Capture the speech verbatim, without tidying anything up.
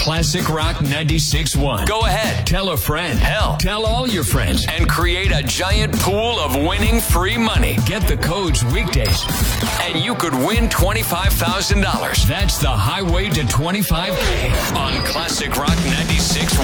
Classic Rock ninety-six point one. Go ahead. Tell a friend. Hell, tell all your friends. And create a giant pool of winning free money. Get the codes weekdays. And you could win twenty-five thousand dollars. That's the highway to twenty-five K on Classic Rock ninety-six point one.